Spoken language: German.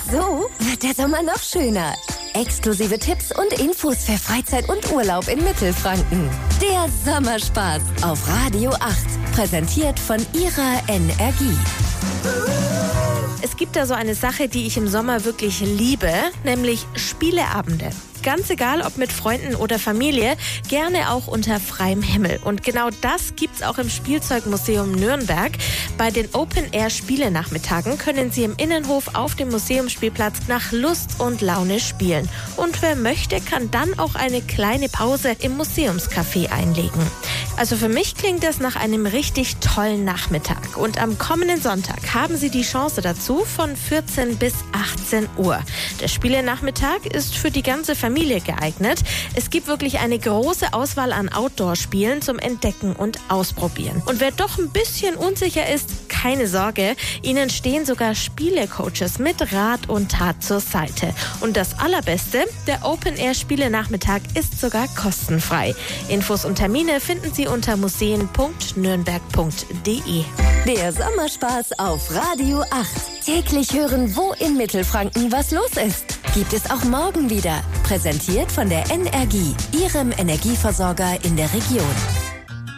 So wird der Sommer noch schöner. Exklusive Tipps und Infos für Freizeit und Urlaub in Mittelfranken. Der Sommerspaß auf Radio 8. Präsentiert von Ihrer Energie. Es gibt da so eine Sache, die ich im Sommer wirklich liebe, nämlich Spieleabende. Ganz egal, ob mit Freunden oder Familie, gerne auch unter freiem Himmel. Und genau das gibt's auch im Spielzeugmuseum Nürnberg. Bei den Open-Air-Spielenachmittagen können Sie im Innenhof auf dem Museumsspielplatz nach Lust und Laune spielen. Und wer möchte, kann dann auch eine kleine Pause im Museumscafé einlegen. Also für mich klingt das nach einem richtig tollen Nachmittag. Und am kommenden Sonntag haben Sie die Chance dazu von 14 bis 18 Uhr. Der Spielenachmittag ist für die ganze Familie geeignet. Es gibt wirklich eine große Auswahl an Outdoor-Spielen zum Entdecken und Ausprobieren. Und wer doch ein bisschen unsicher ist, keine Sorge, Ihnen stehen sogar Spielecoaches mit Rat und Tat zur Seite. Und das Allerbeste, der Open-Air-Spielenachmittag ist sogar kostenfrei. Infos und Termine finden Sie unter museen.nürnberg.de. Der Sommerspaß auf Radio 8. Täglich hören, wo in Mittelfranken was los ist. Gibt es auch morgen wieder. Präsentiert von der Energie, Ihrem Energieversorger in der Region.